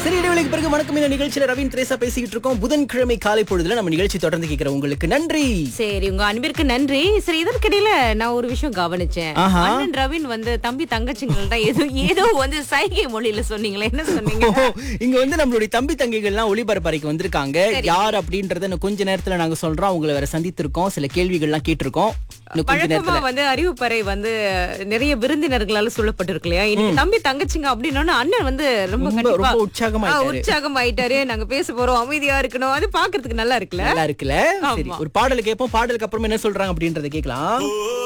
சரி, இடைவெளிக்கு பிறகு வணக்கம் இந்த நிகழ்ச்சியில ரவீன் திரேசா பேசிக்கிட்டு இருக்கோம். புதன்கிழமை காலை பொழுதுல நம்ம நிகழ்ச்சி தொடர்ந்து கேட்கிற உங்களுக்கு நன்றி. சரி, உங்க அன்பிற்கு நன்றி. சரி, இதற்கிடையில நான் ஒரு விஷயம் கவனிச்சேன். ஆஹா. அண்ணன் ரவீன் வந்து தம்பி தங்கச்சிங்கள்ட்ட ஏதோ வந்து சைகை மொழியில சொன்னீங்களே, என்ன சொன்னீங்க? இங்க வந்து நம்மளுடைய தம்பி தங்கைகள்லாம் ஒளிபரப்பறைக்கு வந்திருக்காங்க. சரி. யார் அப்படின்றத இன்னும் கொஞ்ச நேரத்துல நாங்க சொல்றோம். அவங்களை வேற சந்தித்திருக்கோம், சில கேள்விகள்லாம் கேட்டிருக்கோம். இன்னும் கொஞ்ச பழக்கமா நேரத்துல வந்து அறிவுப்பறை வந்து நிறைய விருந்தினர்களால சொல்லப்பட்டிருக்கு இல்லையா? இன்னைக்கு தம்பி தங்கச்சிங்க அப்படின்னா அண்ணன் வந்து ரொம்ப கண்டிப்பா ரொம்ப உற்சாகமாயிட்டாரு. உற்சாகம் ஆயிட்டாரு. நாங்க பேச போறோம், அமைதியா இருக்கணும். அது பாக்குறதுக்கு நல்லா இருக்குல்ல. நல்லா இருக்குல்ல. சரி, ஆமா. ஒரு பாடல் கேட்போம். பாடலுக்கு அப்புறம் என்ன சொல்றாங்க அப்படின்றத கேட்கலாம்.